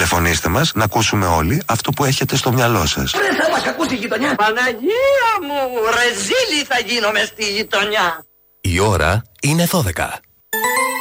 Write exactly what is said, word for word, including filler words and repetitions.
Τηλεφωνήστε μας να ακούσουμε όλοι αυτό που έχετε στο μυαλό σας. Δεν θα μας ακούσει η γειτονιά. Παναγία μου, ρεζίλη θα γίνομαι στη γειτονιά. Η ώρα είναι δώδεκα.